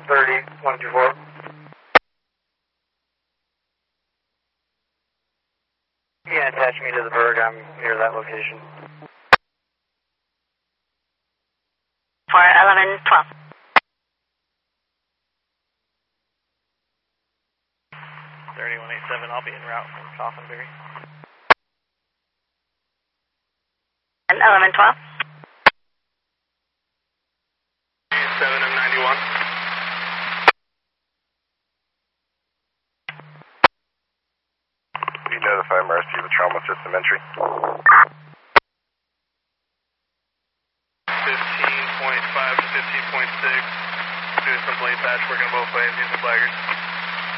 30-124. You can attach me to the Berg. I'm near that location. For 11-12. 3187, I'll be en route from Coffinberry. And 11-12. 7M91. You notify Mercy of a trauma system entry. 15.5 to 15.6. Doing some blade patch working both ways using flaggers.